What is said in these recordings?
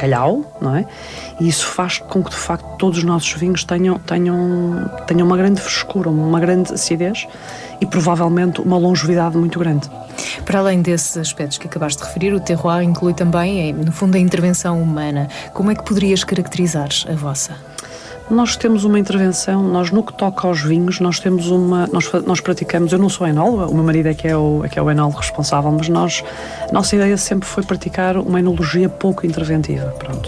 bacalhau, não é? E isso faz com que, de facto, todos os nossos vinhos tenham uma grande frescura, uma grande acidez e, provavelmente, uma longevidade muito grande. Para além desses aspectos que acabaste de referir, o terroir inclui também, no fundo, a intervenção humana. Como é que poderias caracterizar a vossa? Nós temos uma intervenção, nós no que toca aos vinhos, nós praticamos, eu não sou enóloga, o meu marido é que é o enólogo responsável, mas a nossa ideia sempre foi praticar uma enologia pouco interventiva, pronto.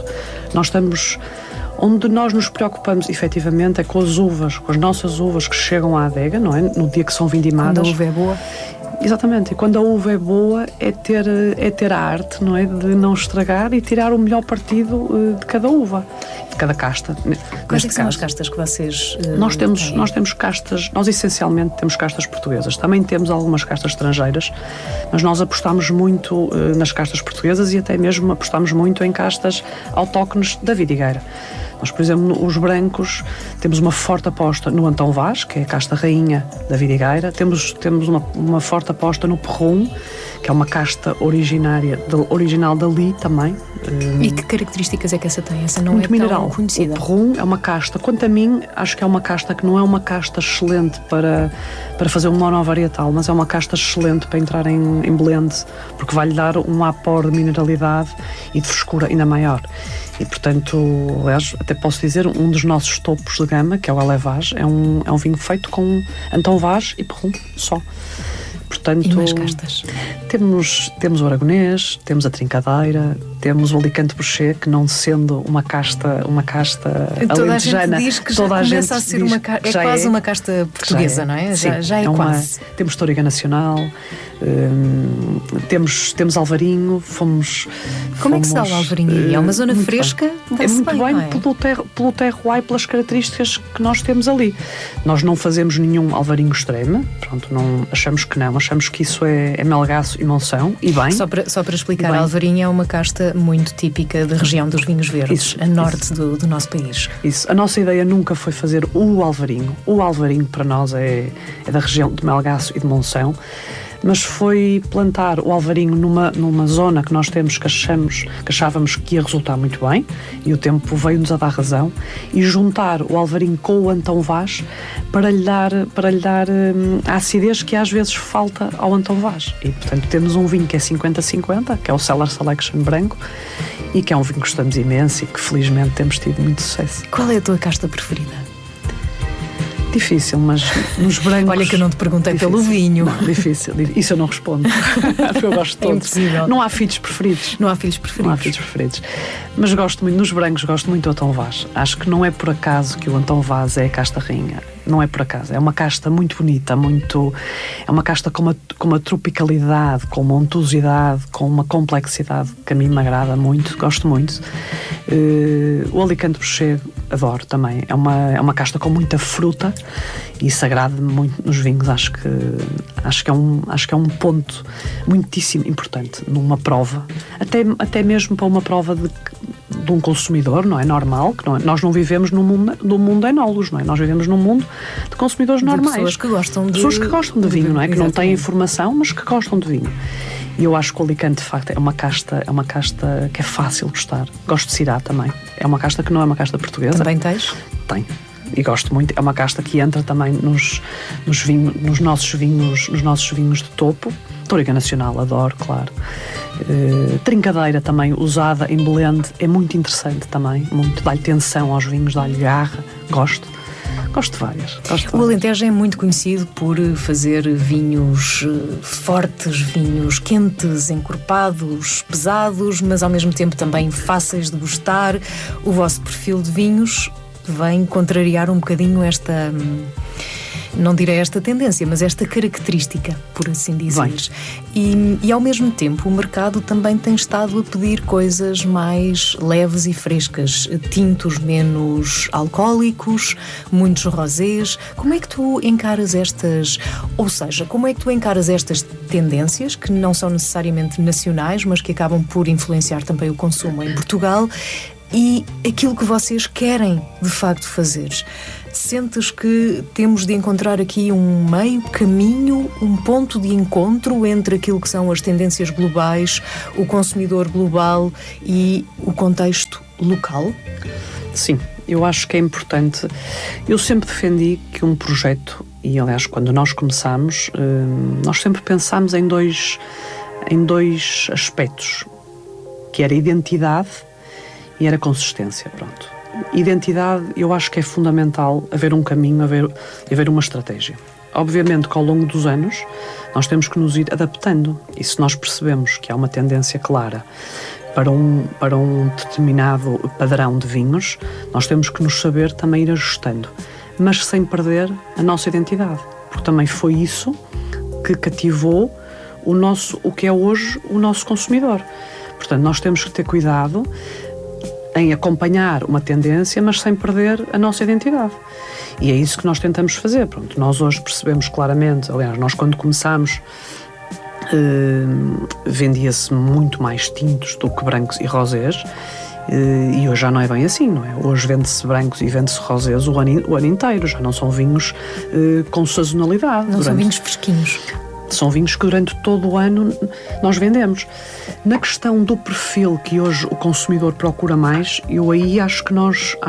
Onde nós nos preocupamos efetivamente é com as uvas, com as nossas uvas que chegam à adega, não é? No dia que são vindimadas. Quando a uva é boa. Exatamente, e quando a uva é boa é ter a arte, não é? De não estragar e tirar o melhor partido de cada uva, de cada casta. Quais são as castas que vocês nós temos castas, nós essencialmente temos castas portuguesas, também temos algumas castas estrangeiras, mas nós apostamos muito nas castas portuguesas e até mesmo apostamos muito em castas autóctones da vidigueira. Nós, por exemplo, os brancos, temos uma forte aposta no Antão Vaz, que é a casta rainha da vidigueira. Temos uma forte aposta no Perrum, que é uma casta original dali também. E que características é que essa tem? Essa não muito é mineral. Tão conhecida. O Perrum é uma casta, quanto a mim, acho que é uma casta que não é uma casta excelente para fazer um monovarietal, mas é uma casta excelente para entrar em blend, porque vai-lhe dar um apor de mineralidade e de frescura ainda maior. E, portanto, aliás, até posso dizer, um dos nossos topos de gama, que é o Elevage, é um vinho feito com Antão Vaz e Perrum só. Portanto, e mais castas? Temos o Aragonês, temos a Trincadeira, temos o Alicante Boucher, que não sendo uma casta toda alentejana, a gente diz que já começa a ser quase uma casta portuguesa, não é? Sim, já é quase. Temos Toriga Nacional, temos Alvarinho, Como é que se dá o Alvarinho? É uma zona fresca? É muito bem pelo terroir e pelas características que nós temos ali. Nós não fazemos nenhum Alvarinho extremo, pronto, achamos que isso é Melgaço e Monção, e bem. Só para explicar, a Alvarinho é uma casta muito típica da região dos vinhos verdes, a norte do nosso país. Isso. A nossa ideia nunca foi fazer o Alvarinho. O Alvarinho para nós é da região de Melgaço e de Monção, mas foi plantar o Alvarinho numa zona que nós temos que achávamos que ia resultar muito bem, e o tempo veio-nos a dar razão, e juntar o Alvarinho com o Antão Vaz para lhe dar a acidez que às vezes falta ao Antão Vaz. E, portanto, temos um vinho que é 50-50, que é o Cellar Selection branco, e que é um vinho que gostamos imenso e que felizmente temos tido muito sucesso. Qual é a tua casta preferida? Difícil, mas nos brancos... Olha que eu não te perguntei pelo vinho. Não, difícil. Isso eu não respondo. Porque eu gosto de todos. É impossível. Não há filhos preferidos. Não há filhos preferidos. Mas gosto muito, nos brancos, gosto muito do Antão Vaz. Acho que não é por acaso que o Antão Vaz é a casta rainha. Não é por acaso. É uma casta muito bonita, é uma casta com uma tropicalidade, com uma untuosidade, com uma complexidade que a mim me agrada muito, gosto muito. O Alicante Boucher adoro também. É uma casta com muita fruta e isso agrada-me muito nos vinhos. Acho que é um ponto muitíssimo importante numa prova, até mesmo para uma prova de um consumidor, não é normal, que nós não vivemos no mundo de enólogos, não é? Nós vivemos num mundo de consumidores normais. Pessoas que gostam de vinho, não é? Que não têm informação, mas que gostam de vinho. E eu acho que o Alicante, de facto, é uma casta que é fácil de gostar. Gosto de Syrah também. É uma casta que não é uma casta portuguesa. Também tens? Tenho. E gosto muito. É uma casta que entra também nos nossos vinhos de topo. Toriga Nacional, adoro, claro. Trincadeira também, usada em blend, é muito interessante também. Dá-lhe tensão aos vinhos, dá-lhe garra. Gosto de várias. O Alentejo é muito conhecido por fazer vinhos fortes, vinhos quentes, encorpados, pesados, mas ao mesmo tempo também fáceis de gostar. O vosso perfil de vinhos vem contrariar um bocadinho esta... não direi esta tendência, mas esta característica, por assim dizer. E ao mesmo tempo o mercado também tem estado a pedir coisas mais leves e frescas, tintos menos alcoólicos, muitos rosés. Como é que tu encaras estas tendências que não são necessariamente nacionais, mas que acabam por influenciar também o consumo em Portugal, e aquilo que vocês querem de facto fazer. Sentes que temos de encontrar aqui um meio caminho, um ponto de encontro entre aquilo que são as tendências globais, o consumidor global e o contexto local? Sim, eu acho que é importante. Eu sempre defendi que um projeto, e aliás quando nós começámos, nós sempre pensámos em dois aspectos, que era identidade e era consistência, pronto. Identidade, eu acho que é fundamental haver um caminho, haver uma estratégia. Obviamente que ao longo dos anos nós temos que nos ir adaptando, e se nós percebemos que há uma tendência clara para um determinado padrão de vinhos, nós temos que nos saber também ir ajustando, mas sem perder a nossa identidade, porque também foi isso que cativou o que é hoje o nosso consumidor. Portanto, nós temos que ter cuidado em acompanhar uma tendência, mas sem perder a nossa identidade. E é isso que nós tentamos fazer. Pronto, nós hoje percebemos claramente, aliás, nós quando começámos, vendia-se muito mais tintos do que brancos e rosés, e hoje já não é bem assim, não é? Hoje vende-se brancos e vende-se rosés o ano inteiro, já não são vinhos com sazonalidade. Não são vinhos fresquinhos. São vinhos que durante todo o ano nós vendemos. Na questão do perfil que hoje o consumidor procura mais, eu aí acho que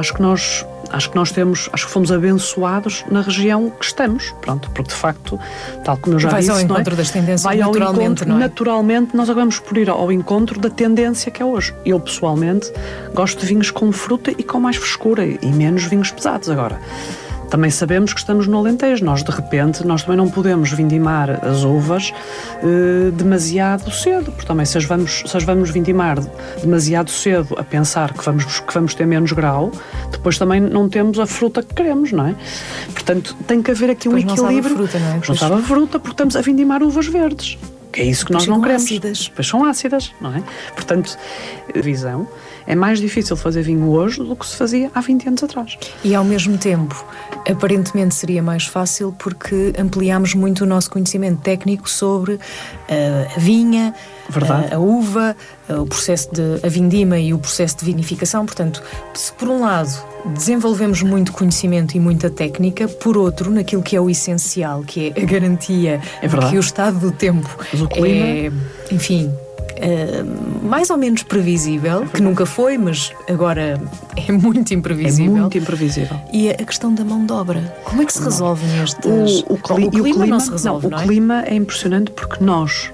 fomos abençoados na região que estamos, pronto, porque de facto, tal como eu já disse, ao encontro das tendências, vai naturalmente, ao encontro, não é? Naturalmente nós acabamos por ir ao encontro da tendência que é hoje. Eu pessoalmente gosto de vinhos com fruta e com mais frescura e menos vinhos pesados. Agora, também sabemos que estamos no Alentejo. Nós também não podemos vindimar as uvas demasiado cedo, porque também se as vamos vindimar demasiado cedo a pensar que vamos ter menos grau, depois também não temos a fruta que queremos, não é? Portanto, tem que haver aqui um equilíbrio. Não sabe a fruta, não é? Não sabe a fruta, porque estamos a vindimar uvas verdes. Que é isso que nós não queremos. Ácidas. Depois são ácidas, não é? Portanto, visão, é mais difícil fazer vinho hoje do que se fazia há 20 anos atrás. E ao mesmo tempo, aparentemente seria mais fácil porque ampliámos muito o nosso conhecimento técnico sobre a vinha, a uva, o processo a vindima e o processo de vinificação. Portanto, se por um lado desenvolvemos muito conhecimento e muita técnica, por outro, naquilo que é o essencial, que é a garantia de que o estado do tempo é, enfim, mais ou menos previsível, que nunca foi, mas agora é muito imprevisível. É muito imprevisível. E a questão da mão de obra, como é que se resolvem estes... O clima não se resolve, não é? O clima é impressionante porque nós,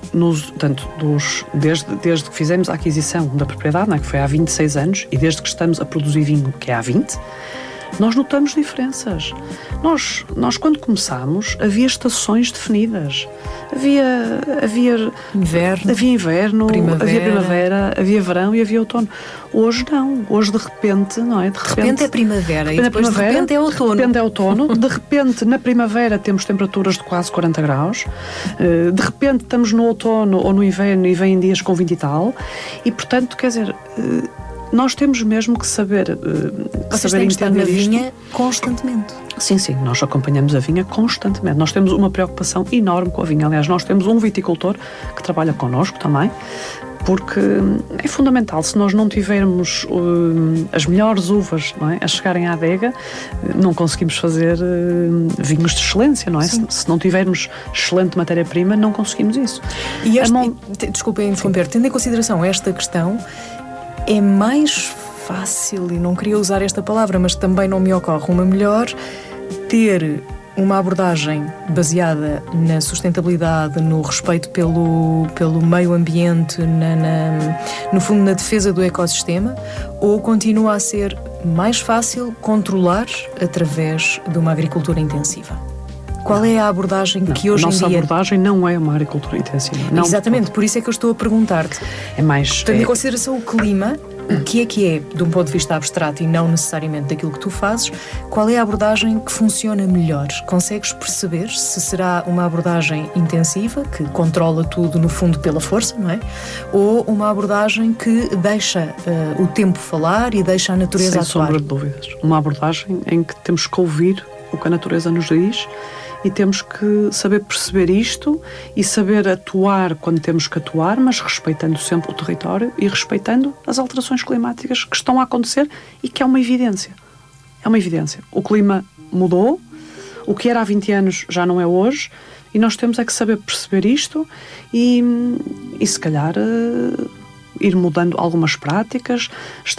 desde que fizemos a aquisição da propriedade, não é, que foi há 26 anos, e desde que estamos a produzir vinho, que é há 20, nós notamos diferenças. Nós quando começámos, havia estações definidas. Havia inverno, havia primavera, havia verão e havia outono. Hoje não. Hoje de repente, não é? De repente é primavera e depois de repente é outono. De repente é outono. De repente, na primavera, temos temperaturas de quase 40 graus. De repente, estamos no outono ou no inverno e vêm dias com 20 e tal. E, portanto, quer dizer... nós temos mesmo que saber Vocês têm que estar na vinha constantemente. Sim, nós acompanhamos a vinha constantemente. Nós temos uma preocupação enorme com a vinha. Aliás, nós temos um viticultor que trabalha connosco também, porque é fundamental. Se nós não tivermos as melhores uvas, não é, a chegarem à adega, não conseguimos fazer vinhos de excelência, não é? Se não tivermos excelente matéria-prima, não conseguimos isso. Desculpem interromper, tendo em consideração esta questão, é mais fácil, e não queria usar esta palavra, mas também não me ocorre uma melhor, ter uma abordagem baseada na sustentabilidade, no respeito pelo meio ambiente, no fundo na defesa do ecossistema, ou continua a ser mais fácil controlar através de uma agricultura intensiva? Qual é a abordagem que hoje em dia... A nossa abordagem não é uma agricultura intensiva. Não, exatamente, por isso é que eu estou a perguntar-te. É mais... Tendo em consideração o clima, o que é, de um ponto de vista abstrato e não necessariamente daquilo que tu fazes, qual é a abordagem que funciona melhor? Consegues perceber se será uma abordagem intensiva, que controla tudo, no fundo, pela força, não é? Ou uma abordagem que deixa o tempo falar e deixa a natureza atuar? Sem sombra de dúvidas. Uma abordagem em que temos que ouvir o que a natureza nos diz e temos que saber perceber isto e saber atuar quando temos que atuar, mas respeitando sempre o território e respeitando as alterações climáticas que estão a acontecer e que é uma evidência. É uma evidência. O clima mudou, o que era há 20 anos já não é hoje, e nós temos é que saber perceber isto e se calhar ir mudando algumas práticas,